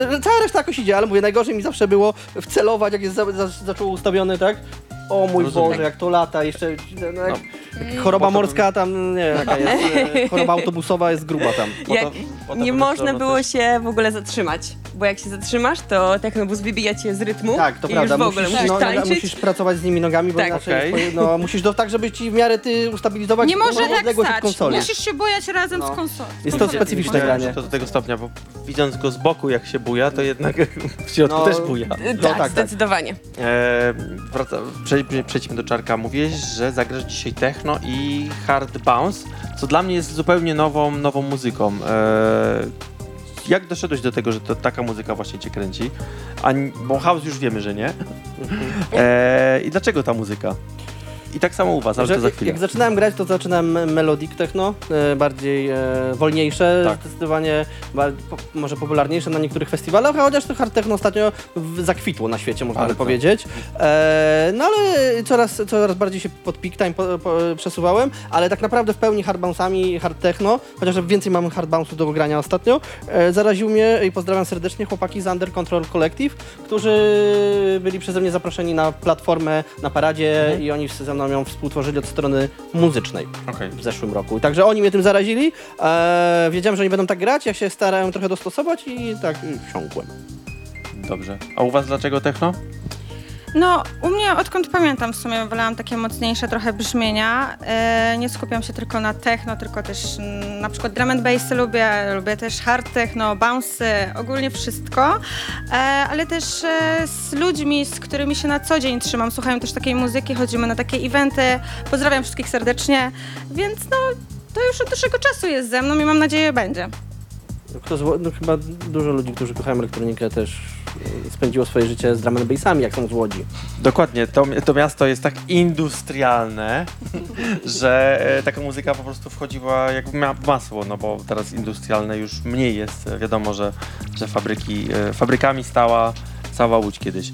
Cała reszta jakoś idzie, ale mówię, najgorzej mi zawsze było wcelować, jak jest zaczął ustawiony, tak? O mój Boże, jak to lata, jeszcze choroba morska tam, nie wiem jaka jest, choroba autobusowa jest gruba tam. Nie można było się w ogóle zatrzymać, bo jak się zatrzymasz, to technobus wybija cię z rytmu. Tak, to i prawda, już w ogóle musisz tańczyć. musisz pracować z nimi nogami, bo Tak. inaczej musisz tak, żeby ci w miarę ustabilizować Nie może tak odległość od stać. konsoli. Musisz się bujać razem z konsolą. Jest to specyficzne granie. To do tego stopnia, bo widząc go z boku jak się buja, to jednak w środku też buja. Tak, zdecydowanie. Przejdźmy do Czarka. Mówiłeś, że zagrasz dzisiaj techno i hard bounce, co dla mnie jest zupełnie nową muzyką. Jak doszedłeś do tego, że to taka muzyka właśnie cię kręci? Bo house już wiemy, że nie. I dlaczego ta muzyka? I tak samo u was, ale to za chwilę. Jak zaczynałem grać, to zaczynałem melodic techno, bardziej wolniejsze, Tak. zdecydowanie może popularniejsze na niektórych festiwalach, a chociaż to hard techno ostatnio zakwitło na świecie, można by powiedzieć. No ale coraz bardziej się pod peak time przesuwałem, ale tak naprawdę w pełni hard bounce'ami, hard techno, chociaż więcej mamy hard bounce'u do grania ostatnio, zaraził mnie i pozdrawiam serdecznie chłopaki z Under Control Collective, którzy byli przeze mnie zaproszeni na platformę na paradzie i oni ze mną ją współtworzyli od strony muzycznej w zeszłym roku. Także oni mnie tym zarazili. Wiedziałem, że oni będą tak grać, ja się starałem trochę dostosować i tak wsiąkłem. Dobrze. A u was dlaczego techno? No, u mnie odkąd pamiętam w sumie wolałam takie mocniejsze trochę brzmienia. Nie skupiam się tylko na techno, tylko też na przykład drum and bassy lubię też hard techno, bounce'y, ogólnie wszystko. Ale też z ludźmi, z którymi się na co dzień trzymam, słuchają też takiej muzyki, chodzimy na takie eventy. Pozdrawiam wszystkich serdecznie, więc no, to już od dłuższego czasu jest ze mną i mam nadzieję będzie. Chyba dużo ludzi, którzy kochają elektronikę, też spędziło swoje życie z drum and bassami, jak są z Łodzi. Dokładnie, to miasto jest tak industrialne, że taka muzyka po prostu wchodziła jak w masło, no bo teraz industrialne już mniej jest. Wiadomo, że fabrykami stała cała Łódź kiedyś.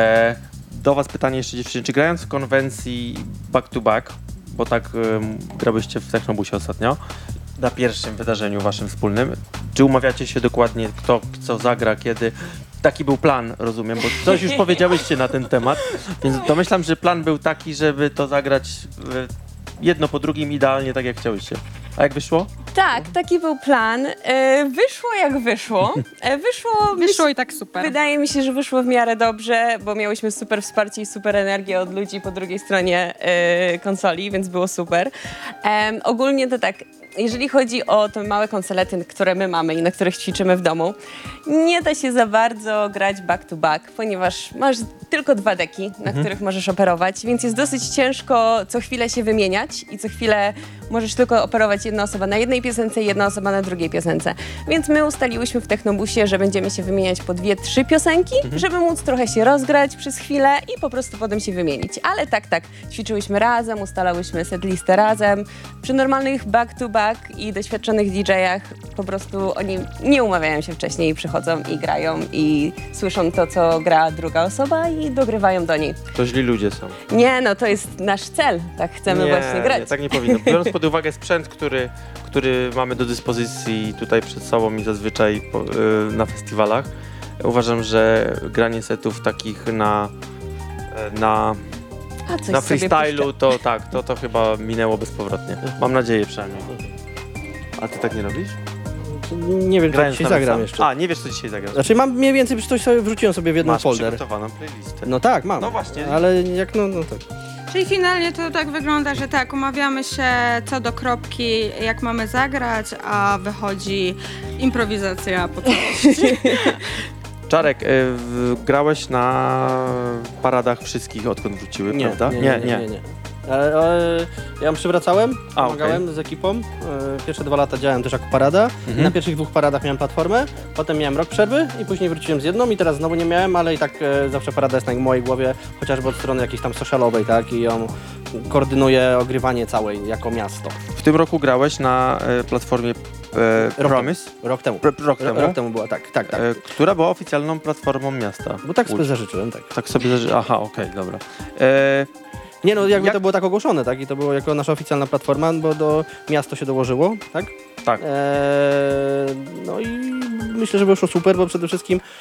Do was pytanie jeszcze, dziewczyny, czy grając w konwencji back to back, bo tak grałyście w Technobusie ostatnio, na pierwszym wydarzeniu waszym wspólnym, czy umawiacie się dokładnie, kto co zagra, kiedy? Taki był plan, rozumiem, bo coś już powiedziałyście na ten temat, więc domyślam, że plan był taki, żeby to zagrać jedno po drugim idealnie, tak jak chciałyście. A jak wyszło? Tak, taki był plan. Wyszło jak wyszło. Wyszło i tak super. Wydaje mi się, że wyszło w miarę dobrze, bo miałyśmy super wsparcie i super energię od ludzi po drugiej stronie konsoli, więc było super. Ogólnie to tak, jeżeli chodzi o te małe konsolety, które my mamy i na których ćwiczymy w domu, nie da się za bardzo grać back to back, ponieważ masz tylko 2 deki, na których możesz operować, więc jest dosyć ciężko co chwilę się wymieniać i co chwilę możesz tylko operować jedna osoba na jednej piosence i jedna osoba na drugiej piosence. Więc my ustaliłyśmy w Technobusie, że będziemy się wymieniać po 2-3 piosenki, żeby móc trochę się rozgrać przez chwilę i po prostu potem się wymienić. Ale tak, ćwiczyłyśmy razem, ustalałyśmy setlistę razem. Przy normalnych back to back i doświadczonych DJ-ach po prostu oni nie umawiają się wcześniej i przychodzą i grają i słyszą to, co gra druga osoba i dogrywają do niej. To źli ludzie są. Nie, no to jest nasz cel, tak chcemy właśnie grać. Nie, tak nie powinno. Biorąc pod uwagę sprzęt, który mamy do dyspozycji tutaj przed sobą i zazwyczaj na festiwalach, uważam, że granie setów takich na freestylu to chyba minęło bezpowrotnie. Mam nadzieję przynajmniej. A ty tak nie robisz? Nie wiem, co dzisiaj zagram jeszcze. A, nie wiesz, co dzisiaj zagrasz? Znaczy mam mniej więcej, przecież coś sobie wrzuciłem sobie w jedną Masz folder. przygotowaną playlistę. No tak, mam. No właśnie. Ale jak no tak. Czyli finalnie to tak wygląda, że tak, umawiamy się co do kropki, jak mamy zagrać, a wychodzi improwizacja po całości. Czarek, grałeś na paradach wszystkich, odkąd wróciły, prawda? Nie. Ja ją przywracałem, pomagałem z ekipą. Pierwsze 2 lata działałem też jako parada. Na pierwszych 2 paradach miałem platformę, potem miałem rok przerwy i później wróciłem z jedną i teraz znowu nie miałem, ale i tak zawsze parada jest na mojej głowie, chociażby od strony jakiejś tam socialowej, tak? I ją koordynuje ogrywanie całej jako miasto. W tym roku grałeś na platformie Promise? Rok temu. Rok temu była, tak. Która była oficjalną platformą miasta. Bo tak sobie zażyczyłem, tak. Tak sobie aha, okej, dobra. Nie no, jakby to było tak ogłoszone, tak? I to było jako nasza oficjalna platforma, bo do miasto się dołożyło, tak? Tak. No i myślę, że wyszło super, bo przede wszystkim